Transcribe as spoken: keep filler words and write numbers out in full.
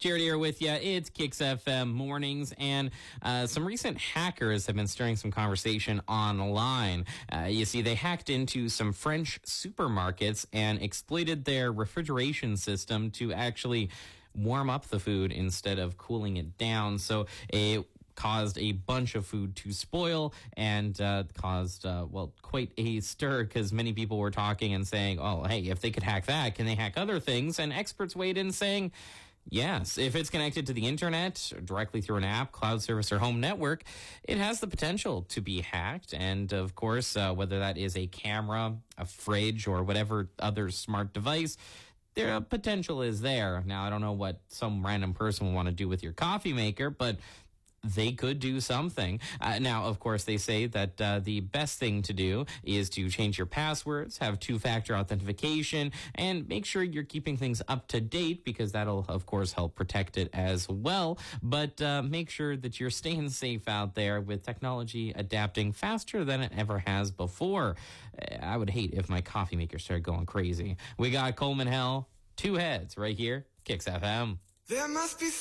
Jared here with you. It's Kicks F M Mornings, and uh, some recent hackers have been stirring some conversation online. Uh, you see, they hacked into some French supermarkets and exploited their refrigeration system to actually warm up the food instead of cooling it down. So it caused a bunch of food to spoil and uh, caused, uh, well, quite a stir because many people were talking and saying, oh, hey, if they could hack that, can they hack other things? And experts weighed in saying, yes, if it's connected to the internet directly through an app, cloud service, or home network, it has the potential to be hacked. And of course, uh, whether that is a camera, a fridge, or whatever other smart device, their potential is there. Now, I don't know what some random person will want to do with your coffee maker, but they could do something. Uh, now, of course, they say that uh, the best thing to do is to change your passwords, have two-factor authentication, and make sure you're keeping things up to date because that'll, of course, help protect it as well. But uh, make sure that you're staying safe out there with technology adapting faster than it ever has before. I would hate if my coffee maker started going crazy. We got Coleman Hell, Two Heads, right here, Kicks F M. There must be